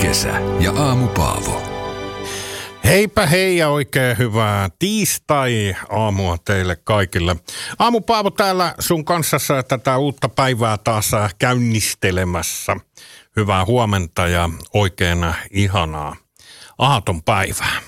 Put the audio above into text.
Kesä ja Aamu Paavo. Heipä hei ja oikein hyvää tiistai-aamua teille kaikille. Aamu Paavo täällä sun kanssasi tätä uutta päivää taas käynnistelemässä. Hyvää huomenta ja oikein ihanaa aatonpäivää.